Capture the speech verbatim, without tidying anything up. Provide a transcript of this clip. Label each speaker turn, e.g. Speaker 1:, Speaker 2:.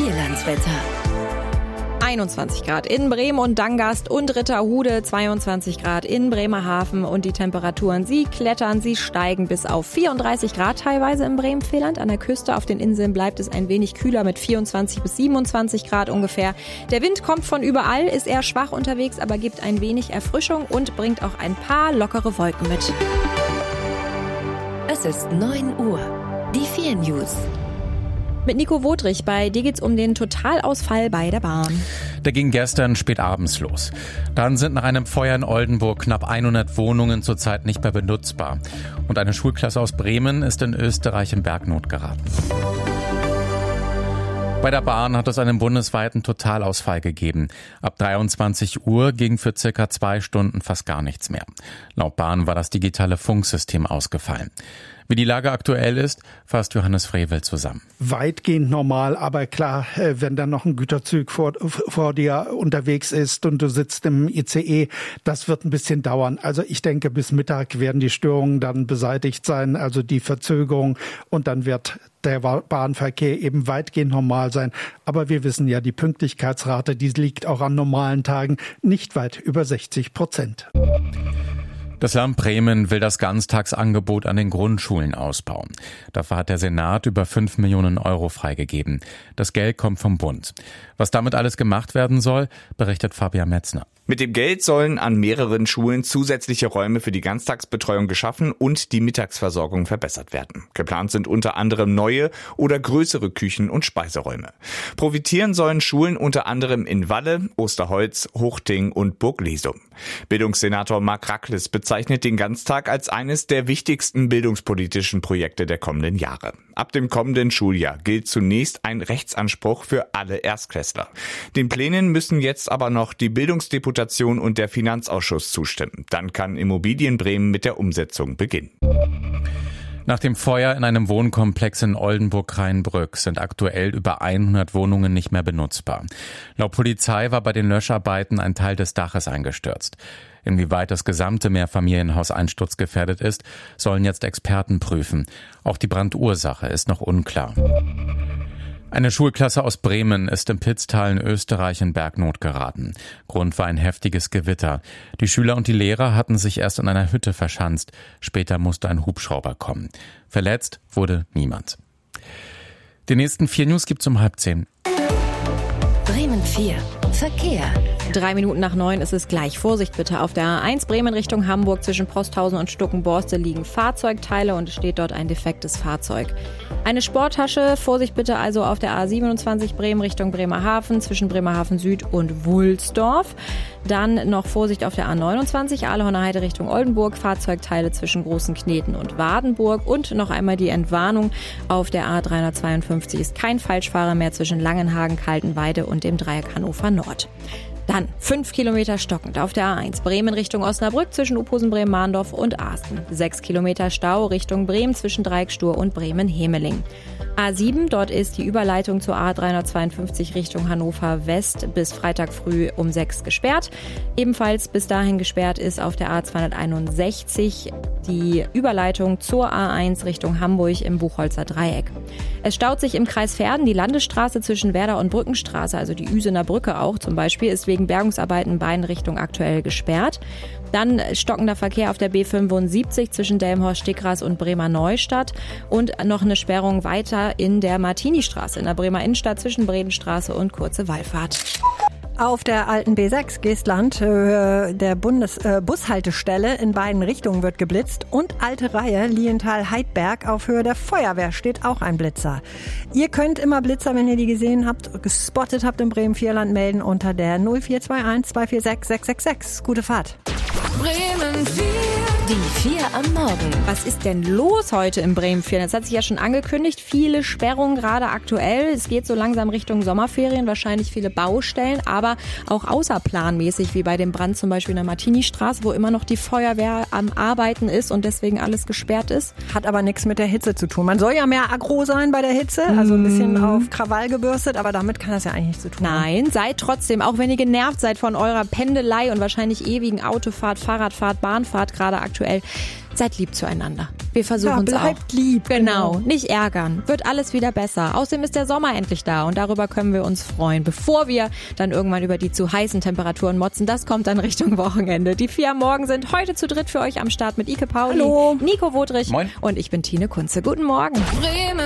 Speaker 1: Vierlandswetter.
Speaker 2: einundzwanzig Grad in Bremen und Dangast und Ritterhude, zweiundzwanzig Grad in Bremerhaven und die Temperaturen, sie klettern, sie steigen bis auf vierunddreißig Grad teilweise im Bremen-Vierland. An der Küste auf den Inseln bleibt es ein wenig kühler mit vierundzwanzig bis siebenundzwanzig Grad ungefähr. Der Wind kommt von überall, ist eher schwach unterwegs, aber gibt ein wenig Erfrischung und bringt auch ein paar lockere Wolken mit.
Speaker 1: Es ist neun Uhr. Die vier News.
Speaker 2: Mit Nico Wodrich, bei dir geht's um den Totalausfall bei der Bahn.
Speaker 3: Der ging gestern spät abends los. Dann sind nach einem Feuer in Oldenburg knapp hundert Wohnungen zurzeit nicht mehr benutzbar. Und eine Schulklasse aus Bremen ist in Österreich in Bergnot geraten. Bei der Bahn hat es einen bundesweiten Totalausfall gegeben. Ab dreiundzwanzig Uhr ging für circa zwei Stunden fast gar nichts mehr. Laut Bahn war das digitale Funksystem ausgefallen. Wie die Lage aktuell ist, fasst Johannes Frevel zusammen.
Speaker 4: Weitgehend normal, aber klar, wenn dann noch ein Güterzug vor, vor dir unterwegs ist und du sitzt im I C E, das wird ein bisschen dauern. Also ich denke, bis Mittag werden die Störungen dann beseitigt sein, also die Verzögerung, und dann wird der Bahnverkehr eben weitgehend normal sein. Aber wir wissen ja, die Pünktlichkeitsrate, die liegt auch an normalen Tagen nicht weit über sechzig Prozent.
Speaker 3: Das Land Bremen will das Ganztagsangebot an den Grundschulen ausbauen. Dafür hat der Senat über fünf Millionen Euro freigegeben. Das Geld kommt vom Bund. Was damit alles gemacht werden soll, berichtet Fabian Metzner.
Speaker 5: Mit dem Geld sollen an mehreren Schulen zusätzliche Räume für die Ganztagsbetreuung geschaffen und die Mittagsversorgung verbessert werden. Geplant sind unter anderem neue oder größere Küchen- und Speiseräume. Profitieren sollen Schulen unter anderem in Walle, Osterholz, Huchting und Burglesum. Bildungssenator Marc Rackles bezeichnet den Ganztag als eines der wichtigsten bildungspolitischen Projekte der kommenden Jahre. Ab dem kommenden Schuljahr gilt zunächst ein Rechtsanspruch für alle Erstklässler. Den Plänen müssen jetzt aber noch die Bildungsdeputation und der Finanzausschuss zustimmen. Dann kann Immobilien Bremen mit der Umsetzung beginnen.
Speaker 3: Nach dem Feuer in einem Wohnkomplex in Oldenburg-Rheinbrück sind aktuell über hundert Wohnungen nicht mehr benutzbar. Laut Polizei war bei den Löscharbeiten ein Teil des Daches eingestürzt. Inwieweit das gesamte Mehrfamilienhaus einsturzgefährdet ist, sollen jetzt Experten prüfen. Auch die Brandursache ist noch unklar. Eine Schulklasse aus Bremen ist im Pitztal in Österreich in Bergnot geraten. Grund war ein heftiges Gewitter. Die Schüler und die Lehrer hatten sich erst in einer Hütte verschanzt. Später musste ein Hubschrauber kommen. Verletzt wurde niemand. Die nächsten vier News gibt's um halb zehn.
Speaker 1: Bremen vier. Verkehr.
Speaker 2: Drei Minuten nach neun ist es gleich. Vorsicht bitte. Auf der A eins Bremen Richtung Hamburg zwischen Prosthausen und Stuckenborste liegen Fahrzeugteile und es steht dort ein defektes Fahrzeug. Eine Sporttasche. Vorsicht bitte also auf der A siebenundzwanzig Bremen Richtung Bremerhaven zwischen Bremerhaven Süd und Wulsdorf. Dann noch Vorsicht auf der A neunundzwanzig Ahlhorner Heide Richtung Oldenburg. Fahrzeugteile zwischen Großen Kneten und Wadenburg. Und noch einmal die Entwarnung. Auf der A dreihundertzweiundfünfzig ist kein Falschfahrer mehr zwischen Langenhagen, Kaltenweide und dem Dreieck Hannover Nord. Dann fünf Kilometer stockend auf der A eins Bremen Richtung Osnabrück zwischen Uphusen, Bremen-Mahndorf und Asten. Sechs Kilometer Stau Richtung Bremen zwischen Dreiecksstur und Bremen-Hemeling. A sieben, dort ist die Überleitung zur A dreihundertzweiundfünfzig Richtung Hannover West bis Freitag früh um sechs gesperrt. Ebenfalls bis dahin gesperrt ist auf der A zweihunderteinundsechzig die Überleitung zur A eins Richtung Hamburg im Buchholzer Dreieck. Es staut sich im Kreis Verden. Die Landesstraße zwischen Werder und Brückenstraße, also die Üsener Brücke auch zum Beispiel, ist wegen Bergungsarbeiten in beiden Richtungen aktuell gesperrt. Dann stockender Verkehr auf der B fünfundsiebzig zwischen Delmenhorst-Stickras und Bremer Neustadt und noch eine Sperrung weiter in der Martini-Straße in der Bremer Innenstadt zwischen Bredenstraße und Kurze Wallfahrt.
Speaker 6: Auf der alten B sechs Geestland, äh, der Bundes, äh, Bushaltestelle in beiden Richtungen wird geblitzt und alte Reihe Lienthal-Heidberg auf Höhe der Feuerwehr steht auch ein Blitzer. Ihr könnt immer Blitzer, wenn ihr die gesehen habt, gespottet habt im Bremen-Vierland, melden unter der null vier zwei eins zwei vier sechs sechs sechs sechs. Gute Fahrt.
Speaker 1: Bremen vier. Die vier am Morgen.
Speaker 2: Was ist denn los heute im Bremen-Vierland? Das hat sich ja schon angekündigt. Viele Sperrungen gerade aktuell. Es geht so langsam Richtung Sommerferien. Wahrscheinlich viele Baustellen, aber auch außerplanmäßig, wie bei dem Brand zum Beispiel in der Martini-Straße, wo immer noch die Feuerwehr am Arbeiten ist und deswegen alles gesperrt ist.
Speaker 6: Hat aber nichts mit der Hitze zu tun. Man soll ja mehr aggro sein bei der Hitze, also ein bisschen auf Krawall gebürstet, aber damit kann das ja eigentlich nichts zu tun haben.
Speaker 2: Nein, seid trotzdem, auch wenn ihr genervt seid von eurer Pendelei und wahrscheinlich ewigen Autofahrt, Fahrradfahrt, Bahnfahrt gerade aktuell, seid lieb zueinander. Wir versuchen es
Speaker 6: ja,
Speaker 2: auch.
Speaker 6: bleibt lieb.
Speaker 2: Genau.
Speaker 6: Genau.
Speaker 2: Nicht ärgern. Wird alles wieder besser. Außerdem ist der Sommer endlich da und darüber können wir uns freuen, bevor wir dann irgendwann über die zu heißen Temperaturen motzen. Das kommt dann Richtung Wochenende. Die vier am Morgen sind heute zu dritt für euch am Start mit Ike Pauli,
Speaker 6: Hallo.
Speaker 2: Nico Wodrich
Speaker 3: Moin.
Speaker 2: und ich bin Tine Kunze. Guten Morgen.
Speaker 1: Bremen.